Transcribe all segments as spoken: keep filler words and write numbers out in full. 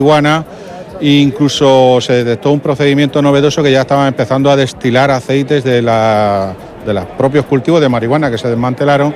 marihuana. Incluso se detectó un procedimiento novedoso que ya estaban empezando a destilar aceites de, la, de los propios cultivos de marihuana que se desmantelaron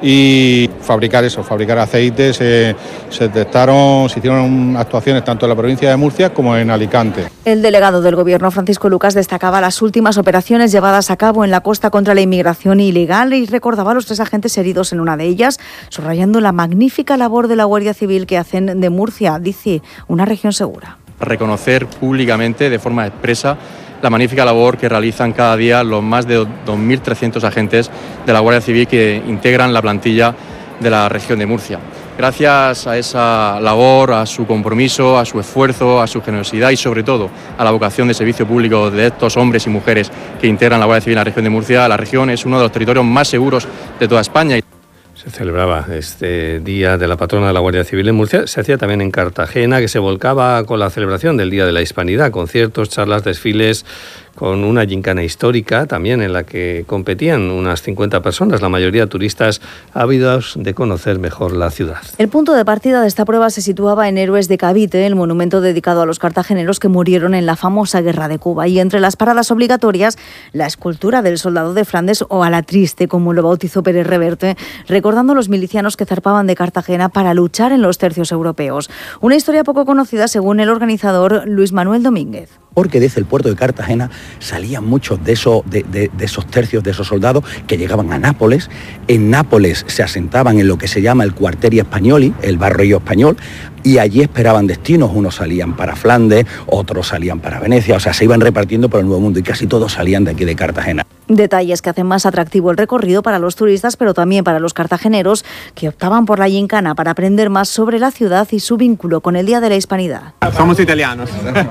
y fabricar eso, fabricar aceites. Eh, se detectaron, se hicieron actuaciones tanto en la provincia de Murcia como en Alicante. El delegado del Gobierno, Francisco Lucas, destacaba las últimas operaciones llevadas a cabo en la costa contra la inmigración ilegal y recordaba a los tres agentes heridos en una de ellas, subrayando la magnífica labor de la Guardia Civil que hacen de Murcia, dice, una región segura. Reconocer públicamente, de forma expresa, la magnífica labor que realizan cada día los más de dos mil trescientos agentes de la Guardia Civil que integran la plantilla de la región de Murcia. Gracias a esa labor, a su compromiso, a su esfuerzo, a su generosidad y sobre todo a la vocación de servicio público de estos hombres y mujeres que integran la Guardia Civil en la región de Murcia, la región es uno de los territorios más seguros de toda España. Se celebraba este Día de la Patrona de la Guardia Civil en Murcia. Se hacía también en Cartagena, que se volcaba con la celebración del Día de la Hispanidad, conciertos, charlas, desfiles, con una gincana histórica también en la que competían unas cincuenta personas, la mayoría turistas ávidos de conocer mejor la ciudad. El punto de partida de esta prueba se situaba en Héroes de Cavite, el monumento dedicado a los cartageneros que murieron en la famosa Guerra de Cuba. Y entre las paradas obligatorias, la escultura del soldado de Flandes o a la triste, como lo bautizó Pérez Reverte, recordando a los milicianos que zarpaban de Cartagena para luchar en los tercios europeos. Una historia poco conocida según el organizador Luis Manuel Domínguez. Porque desde el puerto de Cartagena salían muchos de esos, de, de, de esos tercios, de esos soldados que llegaban a Nápoles. En Nápoles se asentaban en lo que se llama el Quartieri Spagnoli, el barrio español, y allí esperaban destinos. Unos salían para Flandes, otros salían para Venecia, o sea, se iban repartiendo por el Nuevo Mundo y casi todos salían de aquí de Cartagena. Detalles que hacen más atractivo el recorrido para los turistas, pero también para los cartageneros que optaban por la gincana para aprender más sobre la ciudad y su vínculo con el Día de la Hispanidad. Somos italianos.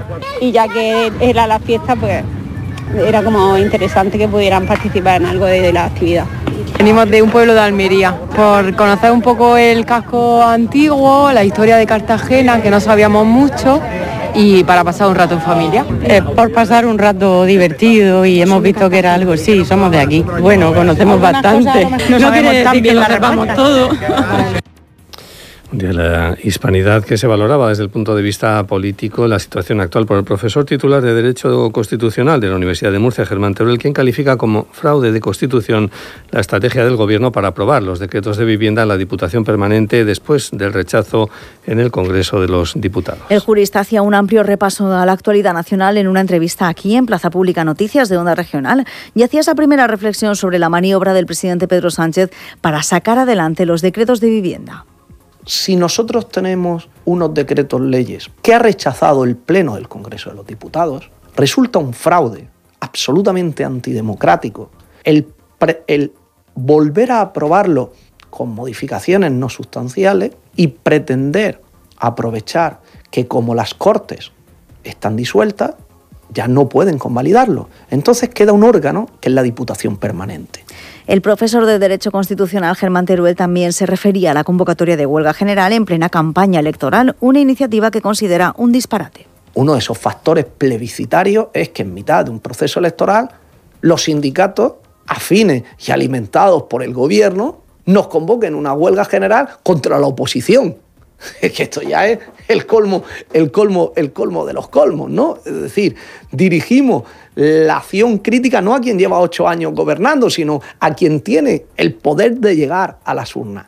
Y ya que era la fiesta, pues era como interesante que pudieran participar en algo de, de la actividad. Venimos de un pueblo de Almería, por conocer un poco el casco antiguo, la historia de Cartagena, que no sabíamos mucho, y para pasar un rato en familia. Eh, por pasar un rato divertido y hemos visto que era algo, sí, somos de aquí. Bueno, conocemos bastante. No, no quiere decir que lo sepamos todo. De la hispanidad que se valoraba desde el punto de vista político la situación actual por el profesor titular de Derecho Constitucional de la Universidad de Murcia, Germán Teruel, quien califica como fraude de Constitución la estrategia del Gobierno para aprobar los decretos de vivienda en la Diputación Permanente después del rechazo en el Congreso de los Diputados. El jurista hacía un amplio repaso a la actualidad nacional en una entrevista aquí en Plaza Pública Noticias de Onda Regional y hacía esa primera reflexión sobre la maniobra del presidente Pedro Sánchez para sacar adelante los decretos de vivienda. Si nosotros tenemos unos decretos leyes que ha rechazado el Pleno del Congreso de los Diputados, resulta un fraude absolutamente antidemocrático el, pre, el volver a aprobarlo con modificaciones no sustanciales y pretender aprovechar que como las Cortes están disueltas, ya no pueden convalidarlo. Entonces queda un órgano que es la Diputación Permanente. El profesor de Derecho Constitucional, Germán Teruel, también se refería a la convocatoria de huelga general en plena campaña electoral, una iniciativa que considera un disparate. Uno de esos factores plebiscitarios es que en mitad de un proceso electoral los sindicatos, afines y alimentados por el gobierno, nos convoquen una huelga general contra la oposición. Es que esto ya es el colmo, el colmo, el colmo de los colmos, ¿no? Es decir, dirigimos la acción crítica no a quien lleva ocho años gobernando, sino a quien tiene el poder de llegar a las urnas.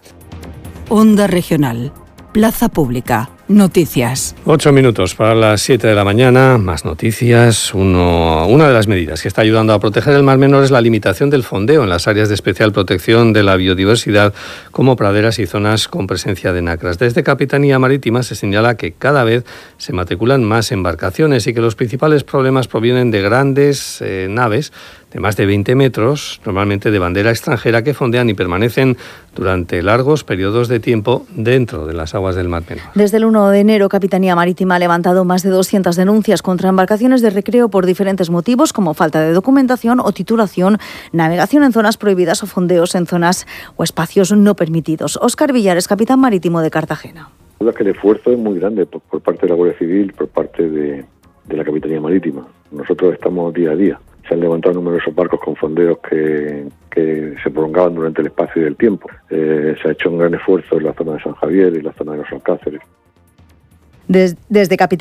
Onda Regional, Plaza Pública, Noticias. Ocho minutos para las siete de la mañana, más noticias. Uno, una de las medidas que está ayudando a proteger el Mar Menor es la limitación del fondeo en las áreas de especial protección de la biodiversidad, como praderas y zonas con presencia de nacras. Desde Capitanía Marítima se señala que cada vez se matriculan más embarcaciones y que los principales problemas provienen de grandes eh, naves de más de veinte metros, normalmente de bandera extranjera, que fondean y permanecen durante largos periodos de tiempo dentro de las aguas del Mar Menor. Desde el uno de enero, Capitanía Marítima ha levantado más de doscientas denuncias contra embarcaciones de recreo por diferentes motivos, como falta de documentación o titulación, navegación en zonas prohibidas o fondeos en zonas o espacios no permitidos. Óscar Villares, capitán marítimo de Cartagena. La verdad es que el esfuerzo es muy grande por, por parte de la Guardia Civil, por parte de, de la Capitanía Marítima. Nosotros estamos día a día. Se han levantado numerosos barcos con fondeos que, que se prolongaban durante el espacio y el tiempo. Eh, se ha hecho un gran esfuerzo en la zona de San Javier y la zona de los Alcáceres. Des, desde Capital